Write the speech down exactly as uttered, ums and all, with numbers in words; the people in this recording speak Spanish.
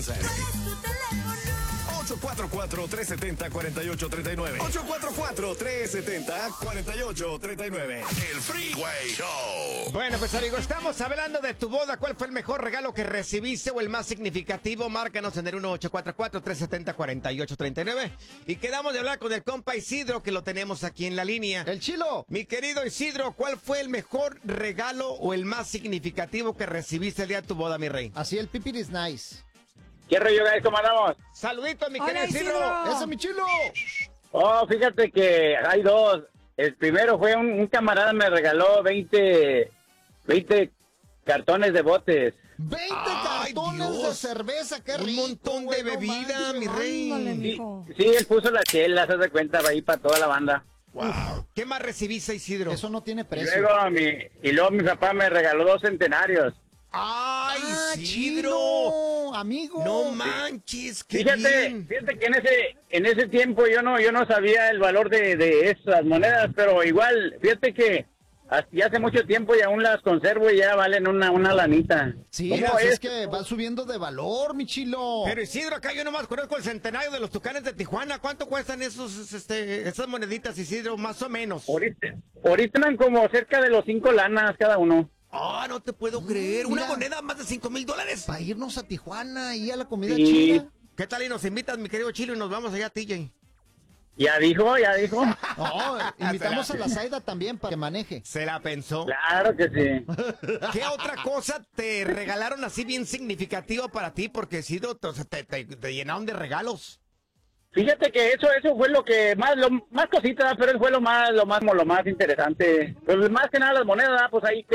piensas? ocho cuatro cuatro, tres siete cero, cuatro ocho tres nueve. ocho cuatro cuatro, tres siete cero, cuatro ocho tres nueve. El Freeway Show. Bueno, pues amigos, estamos hablando de tu boda. ¿Cuál fue el mejor regalo que recibiste o el más significativo? Márcanos en el uno ocho cuatro cuatro, tres siete cero, cuatro ocho tres nueve. Y quedamos de hablar con el compa Isidro, que lo tenemos aquí en la línea. ¡El Chilo! Mi querido Isidro, ¿cuál fue el mejor regalo o el más significativo que recibiste el día de tu boda, mi rey? Así el pipir is nice. ¿Qué rollo, guys? ¿Cómo andamos? Saludito, mi Hola, querido Isidro. Isidro. ¡Ese mi Chilo! Oh, fíjate que hay dos. El primero fue un, un camarada me regaló veinte, veinte cartones de botes. veinte Ay, cartones Dios. de cerveza, qué Un rico. montón de güey, no bebida, manches. mi rey. Ándale, Sí, mijo. sí, él puso las chelas, se de cuenta, va ahí para toda la banda. Wow. ¿Qué más recibiste, Isidro? Eso no tiene Y precio. luego, mi, y luego mi papá me regaló dos centenarios. ¡Ay, ¡Ah, Isidro! Chilo, amigo! No manches, qué Fíjate, bien. fíjate que en ese, en ese tiempo yo no, yo no sabía el valor de, de esas monedas, pero igual, fíjate que hasta hace mucho tiempo y aún las conservo y ya valen una, una lanita. Sí, ¿Cómo pues es es? que va subiendo de valor, mi Chilo. Pero Isidro, acá yo nomás conozco el centenario de los Tucanes de Tijuana. ¿Cuánto cuestan esos, este, esas moneditas, Isidro? Más o menos. Ahorita, ahorita andan como cerca de los cinco lanas cada uno. Ah, no te puedo creer. ¿Una mira. moneda más de cinco mil dólares? Para irnos a Tijuana y a la comida Sí. china. ¿Qué tal y nos invitas, mi querido Chilo, y nos vamos allá a T J? Ya dijo, ya dijo. No, invitamos a la Zaida también para que maneje. ¿Se la pensó? Claro que sí. ¿Qué otra cosa te regalaron así bien significativa para ti? Porque Isidro, te, te, te- te llenaron de regalos. Fíjate que eso, eso fue lo que más, lo más cositas, pero eso fue lo más, lo más, lo más interesante. Pues más que nada las monedas, pues ahí